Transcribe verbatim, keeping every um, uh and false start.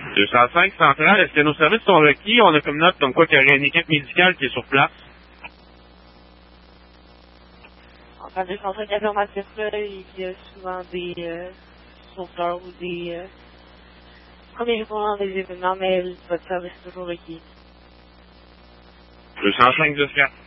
deux cent cinq centrale, est-ce que nos services sont requis? On a comme note comme quoi qu'il y aurait une équipe médicale qui est sur place. Enfin, deux cent cinq affirmatifs, là, il y a souvent des euh, sauveteurs ou des euh, premiers répondants des événements, mais votre service est toujours requis. deux cent cinq jusqu'à.